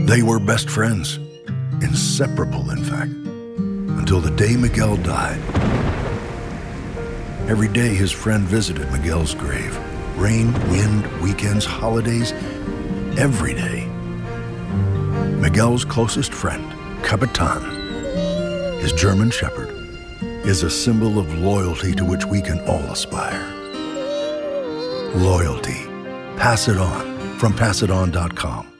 They were best friends, inseparable, in fact, until the day Miguel died. Every day his friend visited Miguel's grave. Rain, wind, weekends, holidays, every day. Miguel's closest friend, Capitan, his German shepherd, is a symbol of loyalty to which we can all aspire. Loyalty. Pass it on from PassItOn.com.